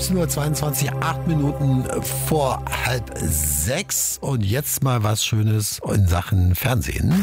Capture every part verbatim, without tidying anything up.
siebzehn Uhr zweiundzwanzig, acht Minuten vor halb sechs. Und jetzt mal was Schönes in Sachen Fernsehen.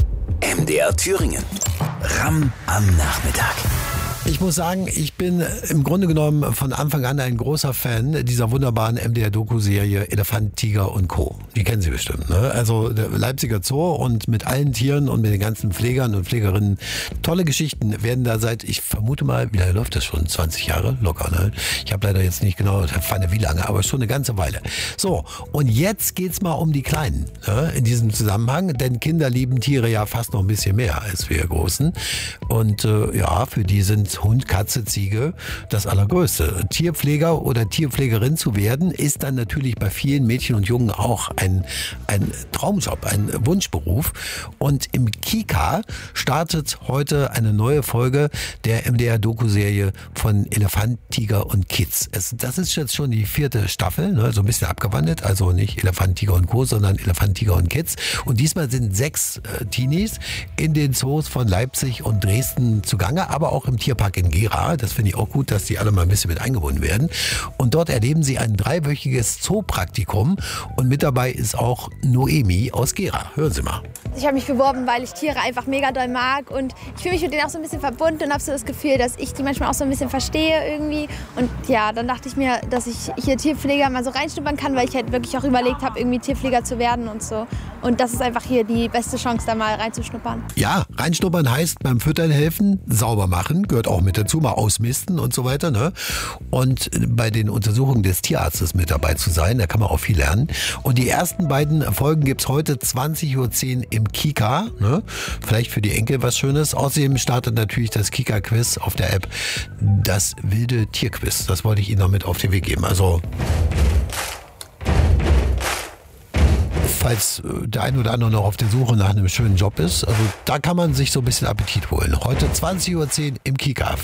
M D R Thüringen. Ram am Nachmittag. Ich muss sagen, ich bin im Grunde genommen von Anfang an ein großer Fan dieser wunderbaren M D R-Doku-Serie Elefant, Tiger und Co. Die kennen Sie bestimmt, ne? Also der Leipziger Zoo und mit allen Tieren und mit den ganzen Pflegern und Pflegerinnen. Tolle Geschichten werden da seit, ich vermute mal, wie lange läuft das schon? zwanzig Jahre? Locker, ne? Ich habe leider jetzt nicht genau erfahren, wie lange, aber schon eine ganze Weile. So, und jetzt geht's mal um die Kleinen, ne? In diesem Zusammenhang, denn Kinder lieben Tiere ja fast noch ein bisschen mehr als wir Großen. Und äh, ja, für die sind Hund, Katze, Ziege das Allergrößte. Tierpfleger oder Tierpflegerin zu werden, ist dann natürlich bei vielen Mädchen und Jungen auch ein, ein Traumjob, ein Wunschberuf. Und im Kika startet heute eine neue Folge der M D R-Doku-Serie von Elefant, Tiger und Kids. Es, das ist jetzt schon die vierte Staffel, ne, so ein bisschen abgewandelt, also nicht Elefant, Tiger und Co., sondern Elefant, Tiger und Kids. Und diesmal sind sechs äh, Teenies in den Zoos von Leipzig und Dresden zugange, aber auch im Tierpark in Gera. Das finde ich auch gut, dass die alle mal ein bisschen mit eingebunden werden. Und dort erleben sie ein dreiwöchiges Zoopraktikum. Und mit dabei ist auch Noemi aus Gera. Hören Sie mal. Ich habe mich beworben, weil ich Tiere einfach mega doll mag. Und ich fühle mich mit denen auch so ein bisschen verbunden und habe so das Gefühl, dass ich die manchmal auch so ein bisschen verstehe irgendwie. Und ja, dann dachte ich mir, dass ich hier Tierpfleger mal so reinschnuppern kann, weil ich halt wirklich auch überlegt habe, irgendwie Tierpfleger zu werden und so. Und das ist einfach hier die beste Chance, da mal reinzuschnuppern. Ja, reinschnuppern heißt beim Füttern helfen, sauber machen, gehört auch mit dazu, mal ausmisten und so weiter, ne? Und bei den Untersuchungen des Tierarztes mit dabei zu sein, da kann man auch viel lernen. Und die ersten beiden Folgen gibt's heute zwanzig Uhr zehn im Kika, ne? Vielleicht für die Enkel was Schönes. Außerdem startet natürlich das Kika-Quiz auf der App, das wilde Tierquiz. Das wollte ich Ihnen noch mit auf den Weg geben. Also falls der ein oder andere noch auf der Suche nach einem schönen Job ist. Also da kann man sich so ein bisschen Appetit holen. Heute zwanzig Uhr zehn im Kika.